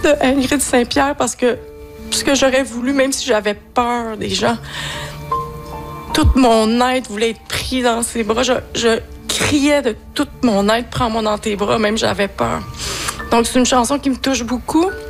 de Ingrid Saint-Pierre parce que ce que j'aurais voulu, même si j'avais peur des gens, toute mon être voulait être pris dans ses bras. Je criais de toute mon être, prends-moi dans tes bras, même j'avais peur. Donc c'est une chanson qui me touche beaucoup.